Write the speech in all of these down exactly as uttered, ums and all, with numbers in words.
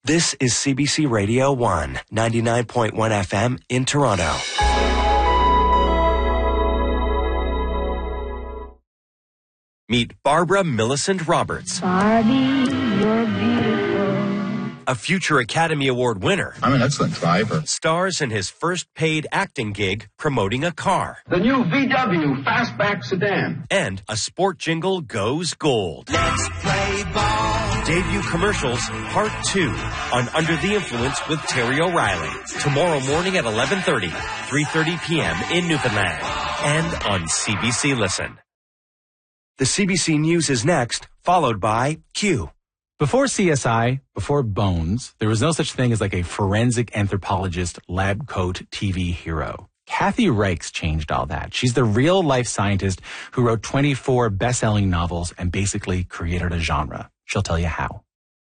This is C B C Radio one, ninety-nine point one F M in Toronto. Meet Barbara Millicent Roberts. Barbie, you're beautiful. A future Academy Award winner. I'm an excellent driver. Stars in his first paid acting gig promoting a car. The new V W Fastback sedan. And a sport jingle goes gold. Let's play ball. Debut commercials, part two on Under the Influence with Terry O'Reilly. Tomorrow morning at eleven thirty, three thirty p.m. in Newfoundland. And on C B C Listen. The C B C News is next, followed by Q. Before C S I, before Bones, there was no such thing as like a forensic anthropologist lab coat T V hero. Kathy Reichs changed all that. She's the real-life scientist who wrote twenty-four best-selling novels and basically created a genre. She'll tell you how.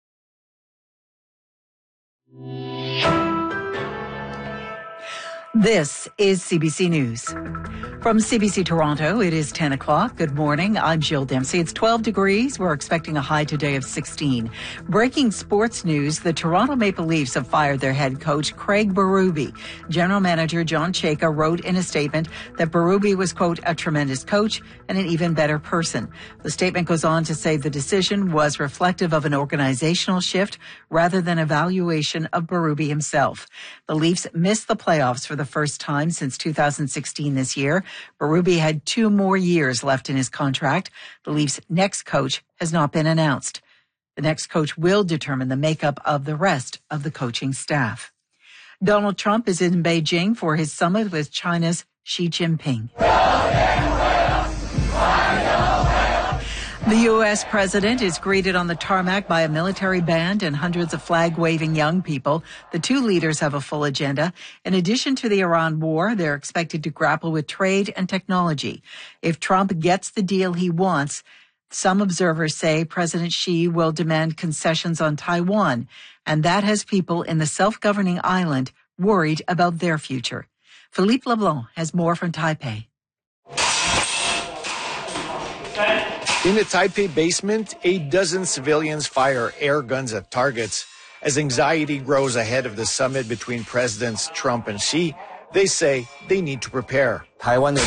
This is C B C News. From C B C Toronto, it is ten o'clock. Good morning. I'm Jill Dempsey. It's twelve degrees. We're expecting a high today of sixteen. Breaking sports news, the Toronto Maple Leafs have fired their head coach, Craig Berube. General manager John Chayka wrote in a statement that Berube was, quote, a tremendous coach and an even better person. The statement goes on to say the decision was reflective of an organizational shift rather than evaluation of Berube himself. The Leafs missed the playoffs for the first time since two thousand sixteen this year. Berube had two more years left in his contract. The Leafs' next coach has not been announced. The next coach will determine the makeup of the rest of the coaching staff. Donald Trump is in Beijing for his summit with China's Xi Jinping. The U S president is greeted on the tarmac by a military band and hundreds of flag-waving young people. The two leaders have a full agenda. In addition to the Iran war, they're expected to grapple with trade and technology. If Trump gets the deal he wants, some observers say President Xi will demand concessions on Taiwan, and that has people in the self-governing island worried about their future. Philippe Leblanc has more from Taipei. In the Taipei basement, a dozen civilians fire air guns at targets. As anxiety grows ahead of the summit between Presidents Trump and Xi, they say they need to prepare. Taiwan's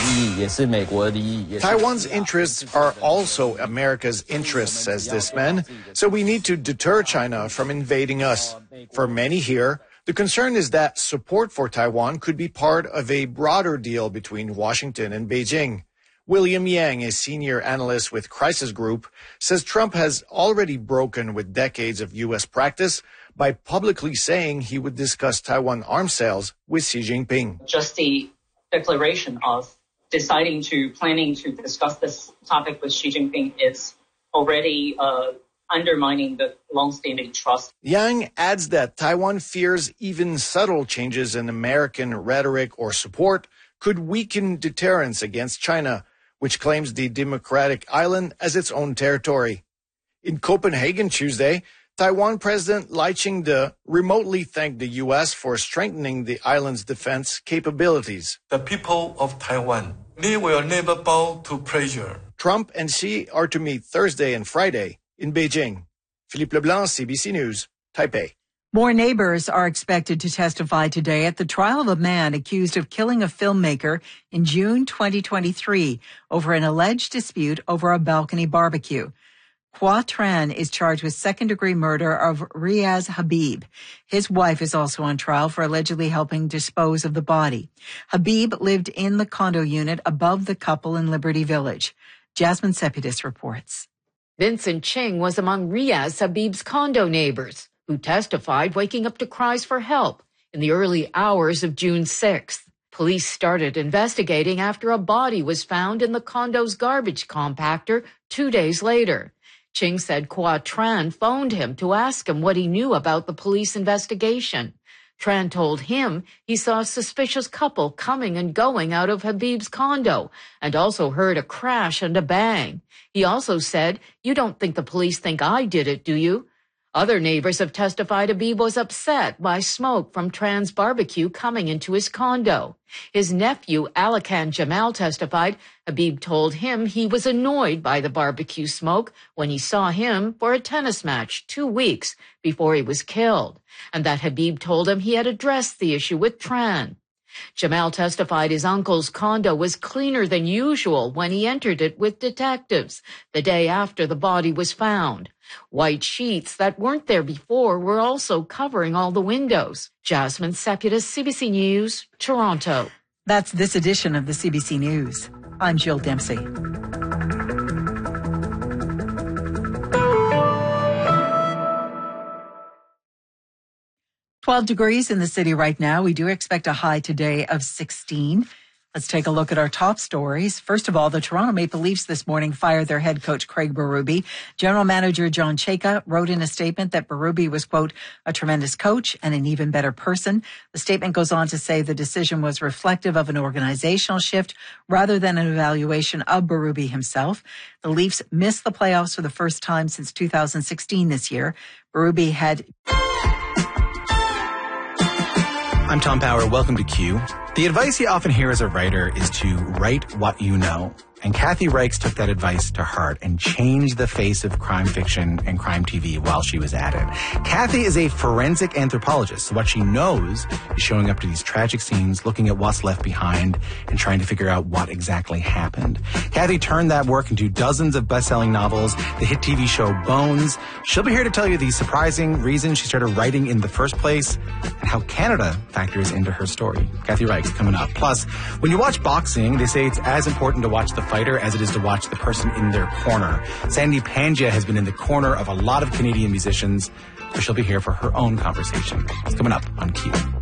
interests are also America's interests, says this man, so we need to deter China from invading us. For many here, the concern is that support for Taiwan could be part of a broader deal between Washington and Beijing. William Yang, a senior analyst with Crisis Group, says Trump has already broken with decades of U S practice by publicly saying he would discuss Taiwan arms sales with Xi Jinping. Just the declaration of deciding to, planning to discuss this topic with Xi Jinping is already uh, undermining the long-standing trust. Yang adds that Taiwan fears even subtle changes in American rhetoric or support could weaken deterrence against China, which claims the democratic island as its own territory. In Copenhagen Tuesday, Taiwan President Lai Ching-te remotely thanked the U S for strengthening the island's defense capabilities. The people of Taiwan, they will never bow to pressure. Trump and Xi are to meet Thursday and Friday in Beijing. Philippe Leblanc, C B C News, Taipei. More neighbors are expected to testify today at the trial of a man accused of killing a filmmaker in June twenty twenty-three over an alleged dispute over a balcony barbecue. Qua Tran is charged with second-degree murder of Riaz Habib. His wife is also on trial for allegedly helping dispose of the body. Habib lived in the condo unit above the couple in Liberty Village. Jasmine Sepidis reports. Vincent Ching was among Riaz Habib's condo neighbors, who testified waking up to cries for help in the early hours of June sixth. Police started investigating after a body was found in the condo's garbage compactor two days later. Ching said Qua Tran phoned him to ask him what he knew about the police investigation. Tran told him he saw a suspicious couple coming and going out of Habib's condo and also heard a crash and a bang. He also said, "You don't think the police think I did it, do you?" Other neighbors have testified Habib was upset by smoke from Tran's barbecue coming into his condo. His nephew, Alakan Jamal, testified Habib told him he was annoyed by the barbecue smoke when he saw him for a tennis match two weeks before he was killed, and that Habib told him he had addressed the issue with Tran. Jamal testified his uncle's condo was cleaner than usual when he entered it with detectives the day after the body was found. White sheets that weren't there before were also covering all the windows. Jasmine Seputis, C B C News, Toronto. That's this edition of the C B C News. I'm Jill Dempsey. twelve degrees in the city right now. We do expect a high today of sixteen. Let's take a look at our top stories. First of all, the Toronto Maple Leafs this morning fired their head coach Craig Berube. General Manager John Chayka wrote in a statement that Berube was, quote, a tremendous coach and an even better person. The statement goes on to say the decision was reflective of an organizational shift rather than an evaluation of Berube himself. The Leafs missed the playoffs for the first time since two thousand sixteen this year. Berube had... I'm Tom Power. Welcome to Q. The advice you often hear as a writer is to write what you know. And Kathy Reichs took that advice to heart and changed the face of crime fiction and crime T V while she was at it. Kathy is a forensic anthropologist, so what she knows is showing up to these tragic scenes, looking at what's left behind, and trying to figure out what exactly happened. Kathy turned that work into dozens of best-selling novels, the hit T V show Bones. She'll be here to tell you the surprising reason she started writing in the first place and how Canada factors into her story. Kathy Reichs coming up. Plus, when you watch boxing, they say it's as important to watch the fighter as it is to watch the person in their corner. Sandy Pangia has been in the corner of a lot of Canadian musicians, so she'll be here for her own conversation. It's coming up on Q.